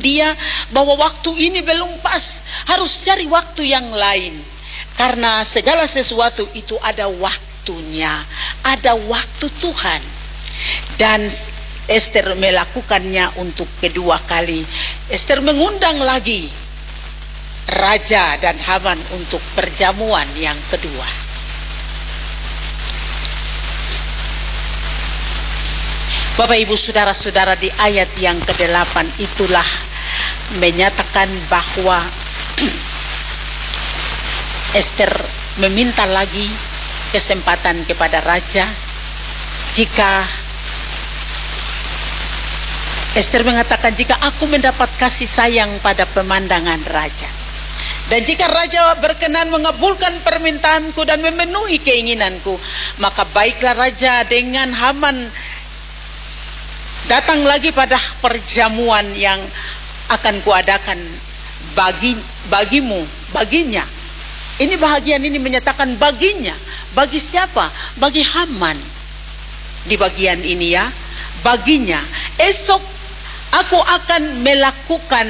dia bahwa waktu ini belum pas, harus cari waktu yang lain. Karena segala sesuatu itu ada waktunya, ada waktu Tuhan. Dan Ester melakukannya untuk kedua kali. Ester mengundang lagi Raja dan Haman untuk perjamuan yang kedua. Bapak Ibu saudara-saudara, di ayat yang ke-8 itulah menyatakan bahwa Ester meminta lagi kesempatan kepada raja. Jika Ester mengatakan, jika aku mendapat kasih sayang pada pemandangan raja, dan jika raja berkenan mengabulkan permintaanku dan memenuhi keinginanku, maka baiklah raja dengan Haman datang lagi pada perjamuan yang akan kuadakan baginya. Ini bahagian ini menyatakan baginya. Bagi siapa? Bagi Haman. Di bagian ini ya, baginya. Esok aku akan melakukan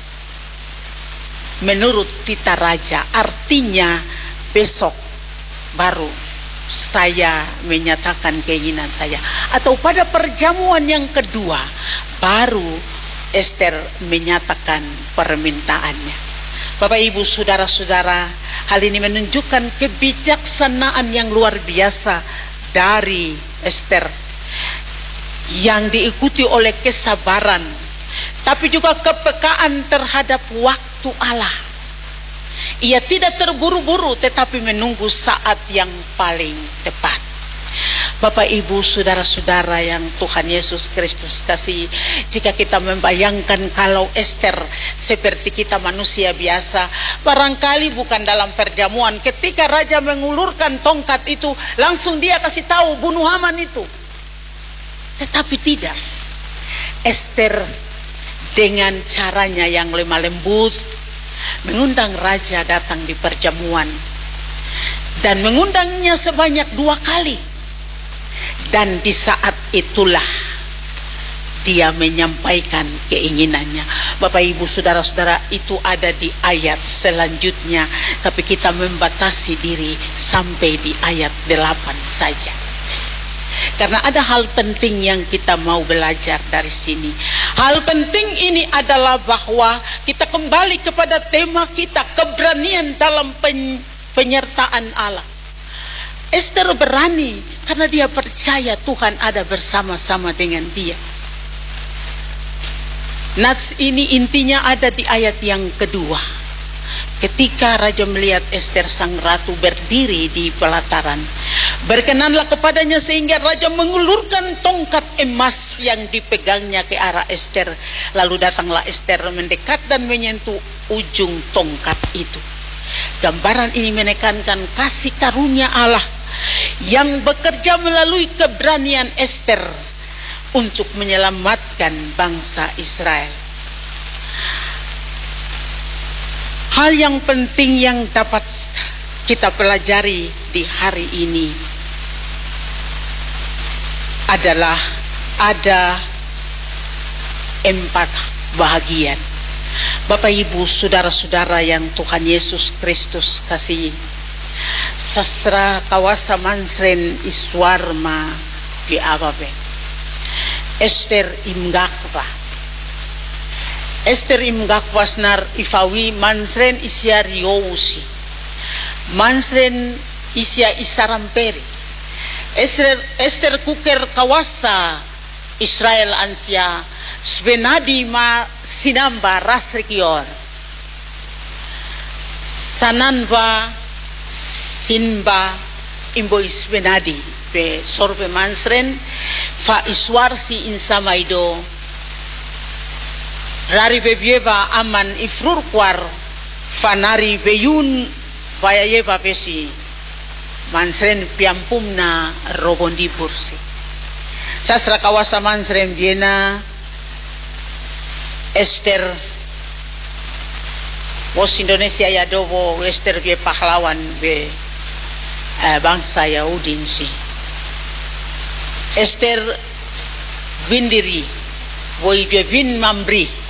menurut titah raja. Artinya besok baru saya menyatakan keinginan saya. Atau pada perjamuan yang kedua baru Ester menyatakan permintaannya. Bapak Ibu saudara-saudara, hal ini menunjukkan kebijaksanaan yang luar biasa dari Ester, yang diikuti oleh kesabaran, tapi juga kepekaan terhadap waktu Allah. Ia tidak terburu-buru, tetapi menunggu saat yang paling tepat. Bapak Ibu saudara-saudara yang Tuhan Yesus Kristus kasih, jika kita membayangkan kalau Ester seperti kita manusia biasa, barangkali bukan dalam perjamuan ketika raja mengulurkan tongkat itu langsung dia kasih tahu bunuh Haman itu. Tetapi tidak. Ester dengan caranya yang lemah lembut mengundang raja datang di perjamuan, dan mengundangnya sebanyak 2 kali. Dan di saat itulah dia menyampaikan keinginannya. Bapak Ibu saudara-saudara, itu ada di ayat selanjutnya, tapi kita membatasi diri sampai di ayat 8 saja. Karena ada hal penting yang kita mau belajar dari sini. Hal penting ini adalah bahwa kita kembali kepada tema kita, keberanian dalam penyertaan Allah. Ester berani karena dia percaya Tuhan ada bersama-sama dengan dia. Nats ini intinya ada di ayat yang kedua. Ketika raja melihat Ester sang ratu berdiri di pelataran, berkenanlah kepadanya sehingga raja mengulurkan tongkat emas yang dipegangnya ke arah Ester. Lalu datanglah Ester mendekat dan menyentuh ujung tongkat itu. Gambaran ini menekankan kasih karunia Allah yang bekerja melalui keberanian Ester untuk menyelamatkan bangsa Israel. Hal yang penting yang dapat kita pelajari di hari ini adalah ada 4 bahagian. Bapak Ibu saudara-saudara yang Tuhan Yesus Kristus kasihi, sastra kawasa mansren iswarma di ababe Ester imgakpa Ester imgakpasnar ifawi mansren isya riyousi mansren isya isaramperi Ester kuker kawasa Israel ansya sbenadi ma sinamba rasrikior sananva sinba imbo isbenadi pe sorbe mansren fa iswar si insamaido rari bebieba aman ifrur kwar fanari beyun bayayeba pesi mansren piampumna rogondi bursi sastra kawasa mansren diena Ester bos Indonesia ya dobo Ester be pahlawan be bangsa Yahudi si Ester bindiri boy be bin mambri